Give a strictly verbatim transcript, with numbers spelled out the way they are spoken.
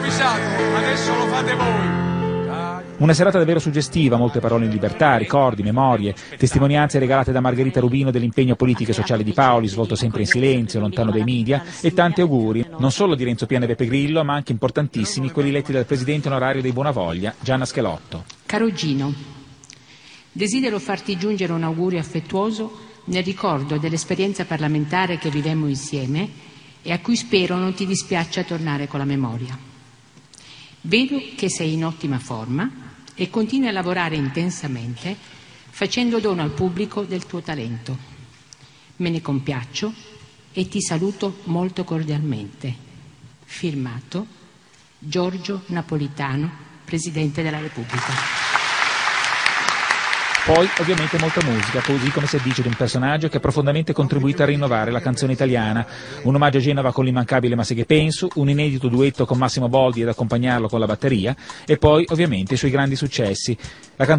avvisato, adesso lo fate voi. Una serata davvero suggestiva, molte parole in libertà, ricordi, memorie, testimonianze regalate da Margherita Rubino dell'impegno politico e sociale di Paoli, svolto sempre in silenzio, lontano dai media, e tanti auguri, non solo di Renzo Piana e Beppe Grillo, ma anche importantissimi quelli letti dal presidente onorario dei Buonavoglia, Gianna Schelotto. Caro Gino, desidero farti giungere un augurio affettuoso nel ricordo dell'esperienza parlamentare che vivemmo insieme e a cui spero non ti dispiaccia tornare con la memoria. Vedo che sei in ottima forma e continui a lavorare intensamente facendo dono al pubblico del tuo talento. Me ne compiaccio e ti saluto molto cordialmente. Firmato Giorgio Napolitano, Presidente della Repubblica. Poi ovviamente molta musica, così come si addice di un personaggio che ha profondamente contribuito a rinnovare la canzone italiana. Un omaggio a Genova con l'immancabile Ma se che penso, un inedito duetto con Massimo Boldi ad accompagnarlo con la batteria e poi ovviamente i suoi grandi successi. La